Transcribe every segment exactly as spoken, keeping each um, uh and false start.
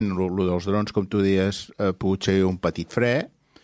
El dels drons, com tu deies, ha pogut ser un petit fre,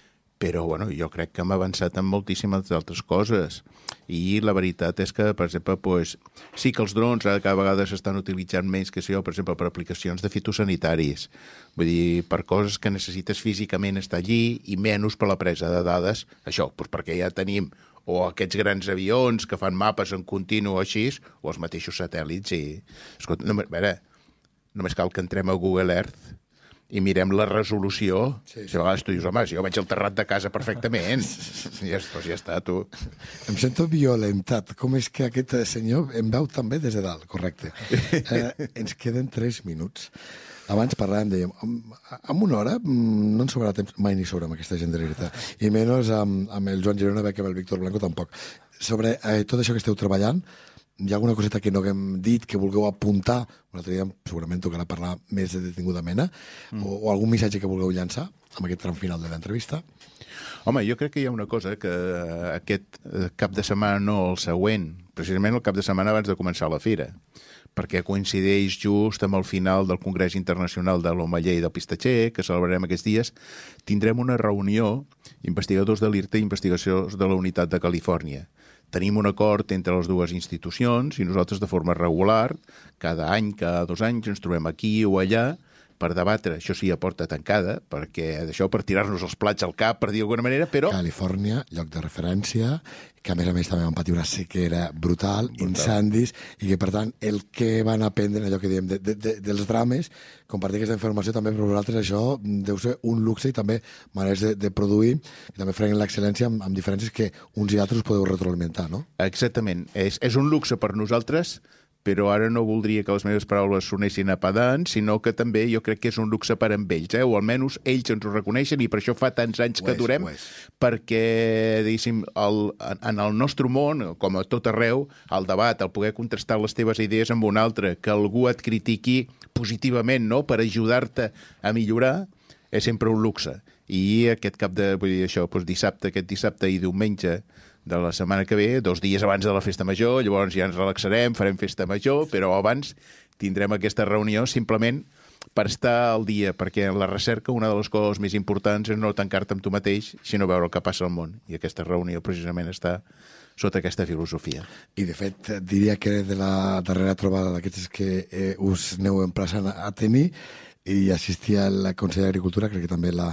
però bueno, jo crec que hem avançat en moltíssimes altres coses. I la veritat és que, per exemple, pues, sí que els drons ara cada vegada s'estan utilitzant menys, que sé jo, per exemple, per aplicacions de fitosanitaris. Vull dir, per coses que necessites físicament estar allí i menys per la presa de dades. Això, doncs perquè ja tenim o aquests grans avions que fan mapes en continu o així, o els mateixos satèl·lits. I, escolta, no, a veure, només cal que entrem a Google Earth i mirem la resolució. Sí, sí. Si a vegades tu dius, home, si jo veig el terrat de casa perfectament. I ja, doncs ja està, tu. Em sento violentat. Com és que aquest senyor em veu també des de dalt, correcte. Eh, ens queden tres minuts. Abans parlàvem, dèiem, en una hora no ens sobrarà temps, mai ni sobre amb aquesta gent de l'Irta, i menys amb, amb el Joan Girona, que amb el Víctor Blanco tampoc. Sobre eh, tot això que esteu treballant, hi ha alguna coseta que no haguem dit, que vulgueu apuntar? Un altre dia segurament tocarà parlar més de detingudament, mm. o, o algun missatge que vulgueu llançar amb aquest tram final de l'entrevista? Home, jo crec que hi ha una cosa, que aquest cap de setmana, no el següent, precisament el cap de setmana abans de començar la fira, perquè coincideix just amb el final del Congrés Internacional de l'Omeller i del Pistatxer, que celebrarem aquests dies, tindrem una reunió, investigadors de l'Irta i investigacions de la Unitat de Califòrnia. Tenim un acord entre les dues institucions i nosaltres de forma regular, cada any, cada dos anys, ens trobem aquí o allà per debatre, això sí, a porta tancada, perquè d'això per tirar-nos els plats al cap, per dir d'alguna manera, però... Califòrnia, lloc de referència, que a més a més també van patir una sequera brutal, brutal, incendis, i que per tant el que van aprendre, allò que diem, de, de, de, dels drames, compartir aquesta informació també per vosaltres, això deu ser un luxe i també maneres de, de produir, i també freguen l'excel·lència amb, amb diferències que uns i altres podeu retroalimentar, no? Exactament. És, és un luxe per nosaltres, però ara no voldria que les meves paraules sonessin a pedant, sinó que també jo crec que és un luxe per amb ells, eh? O almenys ells ens ho reconeixen i per això fa tants anys que durem, perquè, diguéssim, el, en el nostre món, com a tot arreu, el debat, el poder contrastar les teves idees amb un altre, que algú et critiqui positivament, no?, per ajudar-te a millorar, és sempre un luxe. I aquest cap de, vull dir això, doncs dissabte, aquest dissabte i diumenge de la setmana que ve, dos dies abans de la festa major, llavors ja ens relaxarem, farem festa major, però abans tindrem aquesta reunió simplement per estar al dia, perquè en la recerca una de les coses més importants és no tancar-te amb tu mateix, sinó veure el que passa al món. I aquesta reunió precisament està sota aquesta filosofia. I de fet, diria que de la darrera trobada d'aquestes que eh, us aneu emplaçant a tenir, i assistia la consellera d'Agricultura, crec que també la,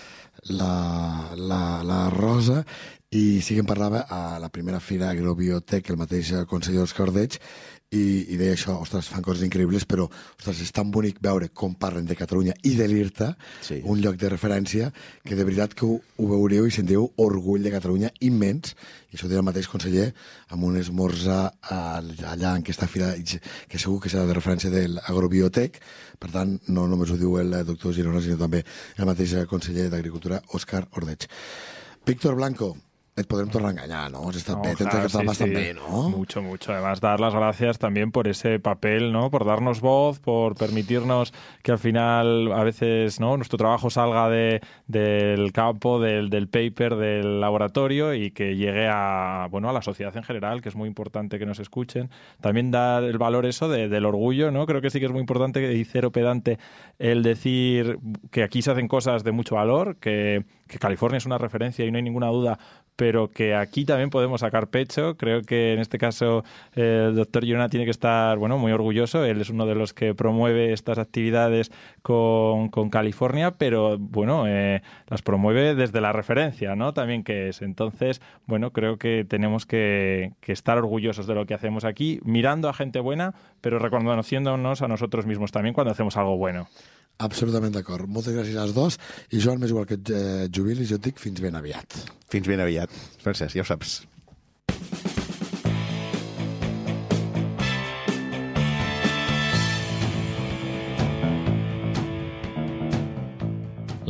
la, la, la Rosa, i sí que em parlava a la primera fira Agrobiotec, el mateix conseller Òscar Ordeig, i, i deia això, ostres, fan coses increïbles, però, ostres, és tan bonic veure com parlen de Catalunya i de l'Irta, sí, un lloc de referència, que de veritat que ho, ho veureu i sentiu orgull de Catalunya immens, i això ho deia el mateix conseller, amb un esmorzar allà en aquesta fira, que segur que serà de referència de l'Agrobiotec. Per tant, no només ho diu el doctor Girona, sinó també el mateix conseller d'Agricultura, Òscar Ordeig. Víctor Blanco, et podrem tornar a engañar, ¿no? Has estado no, bien, claro, sí, bastante sí. bien, ¿no? Mucho, mucho. Además, dar las gracias también por ese papel, ¿no? Por darnos voz, por permitirnos que al final a veces, ¿no?, nuestro trabajo salga de, del campo, del, del paper, del laboratorio y que llegue a, bueno, a la sociedad en general, que es muy importante que nos escuchen. También dar el valor eso de, del orgullo, ¿no? Creo que sí que es muy importante, y cero pedante, el decir que aquí se hacen cosas de mucho valor, que, que California es una referencia y no hay ninguna duda, pero que aquí también podemos sacar pecho. Creo que en este caso eh, el doctor Girona tiene que estar, bueno, muy orgulloso. Él es uno de los que promueve estas actividades con, con California, pero bueno, eh, las promueve desde la referencia, ¿no? También que es. Entonces, bueno, creo que tenemos que, que estar orgullosos de lo que hacemos aquí, mirando a gente buena, pero reconociéndonos a nosotros mismos también cuando hacemos algo bueno. Absolutament d'acord. Moltes gràcies als dos. I Joan, més igual que et eh, jubilis, jo et dic fins ben aviat. Fins ben aviat. Francesc, ja ho saps.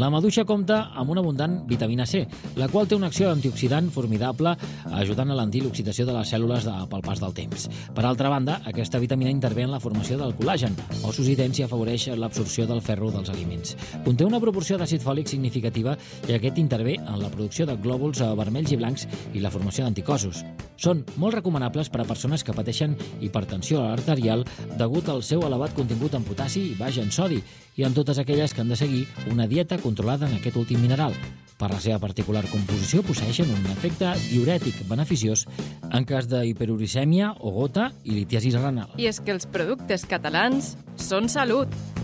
La maduixa compta amb una abundant vitamina C, la qual té una acció antioxidant formidable, ajudant a alentir l'oxidació de les cèl·lules de, pel pas del temps. Per altra banda, aquesta vitamina intervé en la formació del col·làgen, ossos i dents, i afavoreix l'absorció del ferro dels aliments. Conté una proporció d'àcid fòlic significativa i aquest intervé en la producció de glòbuls vermells i blancs i la formació d'anticossos. Són molt recomanables per a persones que pateixen hipertensió arterial degut al seu elevat contingut en potassi i baix en sodi, i en totes aquelles que han de seguir una dieta controlada en aquest últim mineral. Per la seva particular composició, posseeixen un efecte diürètic beneficiós en cas d'hiperuricèmia o gota i litiasis renal. I és que els productes catalans són salut.